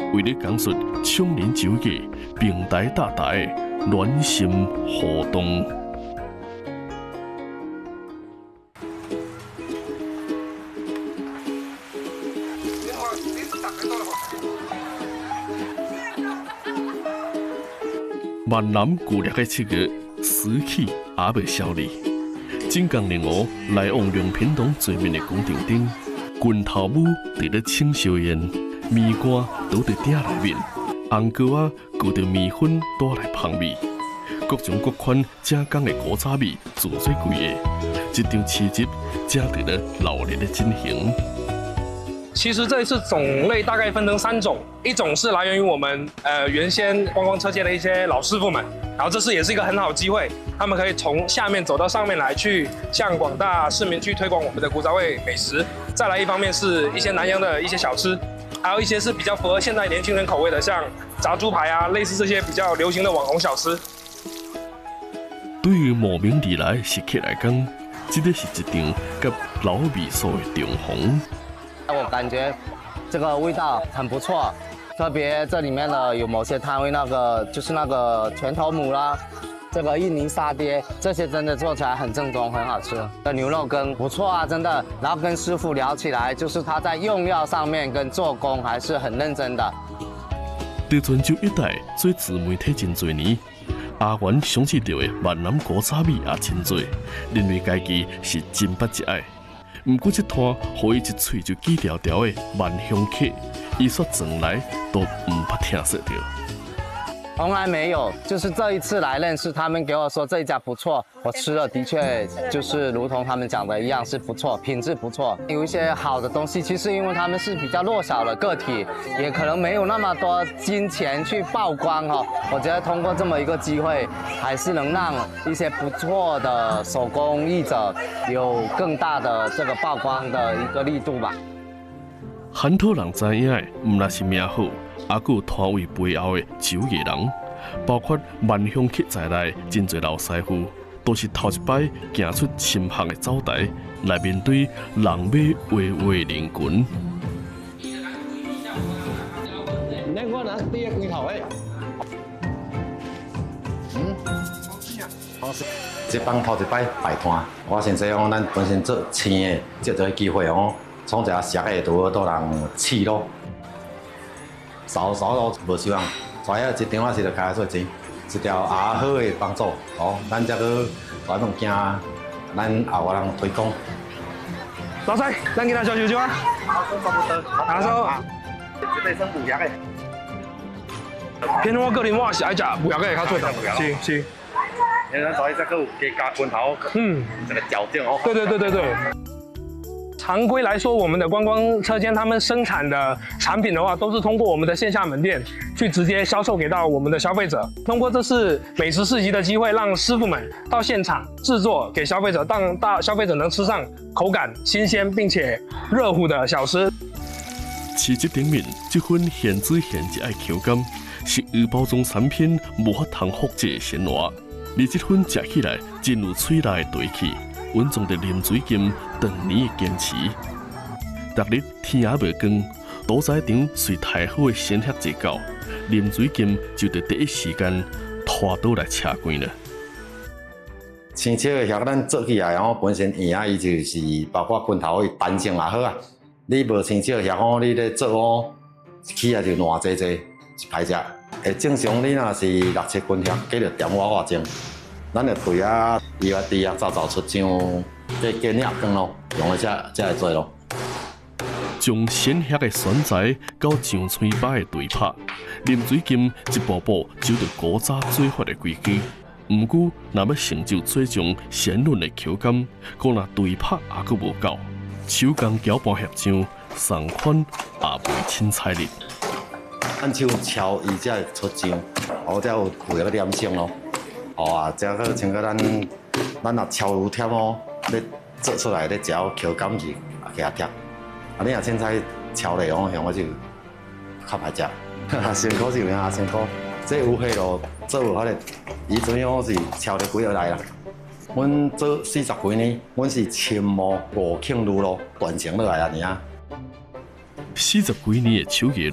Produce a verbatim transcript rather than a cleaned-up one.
为了讲述冲人酒业平台大大的暖心互动。万南旧历的七月，死气也未消离。正江人湖来往良品堂最面的广场顶，拳头舞伫咧庆寿宴，米干倒伫鼎内面，红膏仔勾着米粉倒来芳味，各种各款正港的古早味自做规个，一场市集正伫咧热烈的进行。 其实这一次种类大概分成三种，一种是来源于我们呃原先观光车界的一些老师傅们，然后这次也是一个很好的机会，他们可以从下面走到上面来，去向广大市民去推广我们的古早味美食。再来一方面是一些南洋的一些小吃，还有一些是比较符合现在年轻人口味的，像炸猪排啊，类似这些比较流行的网红小吃。 对于慕名而来的食客来讲，这个是一场跟老味素的重逢。 我感觉这个味道很不错，特别这里面的有某些摊位那个就是那个拳头母啦，这个印尼沙爹，这些真的做起来很正宗，很好吃。这牛肉羹不错啊，真的。然后跟师傅聊起来，就是他在用料上面跟做工还是很认真的。 在泉州一带做自媒体真多年，阿元想起到的闽南古早味也真多，认为家己是真不一爱。不过这摊互伊一喙就记条条的万香客，伊说从来都唔捌听说着。 从来没有，就是这一次来认识他们，给我说这一家不错，我吃了的确就是如同他们讲的一样是不错，品质不错，有一些好的东西。其实因为他们是比较弱小的个体，也可能没有那么多金钱去曝光哈。我觉得通过这么一个机会，还是能让一些不错的手工艺者有更大的这个曝光的一个力度吧。 很多人知影的，唔那是名好。也有摊位背后的酒业人，包括万香客在内，真侪老师傅都是头一摆行出深巷的走台，来面对人马巍巍人群。 你我拿第一罐头诶。嗯，好食。这帮头一摆摆摊，我先说讲，咱本身做生的，借这个机会哦，创一下熟的，都好多人试咯。少少都无希望，所以一张啊是着开做钱，一条也好的帮助哦。咱则个把物件，咱后个人推广。 老师，咱今仔小酒酒啊？ 好，差不多。 哪手？ 这个算补药的。 偏我个人我是爱食补药的较最多。是是。 因为咱所以这个加加罐头，嗯，这个矫正哦。 对对对对对。常规来说，我们的观光车间他们生产的产品的话，都是通过我们的线下门店去直接销售给到我们的消费者。通过这次美食市集的机会，让师傅们到现场制作给消费者，让大消费者能吃上口感新鲜并且热乎的小吃。 市集顶面这份现煮现食的口感，是预包装产品无法通复制的鲜活，而这份吃起来真有嘴内的对气。稳重的啉水金，长年的坚持。逐日天也未光，屠宰场随太好的鲜血一到，啉水金就得第一时间拖倒来车关了。 生切的遐咱做起来，然后本身圆啊，伊就是包括拳头的弹性也好啊。你无生切遐吼，你咧做哦，起来就烂济济，歹食。诶，正常你若是六七斤遐，计着点我外钟。咱就对啊，伊啊猪啊早早出厂，这鸡肉羹咯，用来才才会做咯。 从鲜血的酸菜到上嘴巴的对拍，啉水金一步步走到古早做法的规矩。不过，若要成就最终鲜润的口感，讲若对拍也阁无够，手工搅拌合上，送款也袂凊彩哩。 咱手敲伊才会出酱，哦，才有有个粘性咯。哦啊，这个像个咱咱若敲愈忝哦，你做出来咧食口感是也较忝。啊，你若凊彩敲咧哦，像我就较歹食。辛苦是有影辛苦，这有迄咯，做有法咧。以前我是敲咧几落来啦。阮做四十几年，阮是千模五庆路咯，断成落来安尼啊。 四十几年的手艺。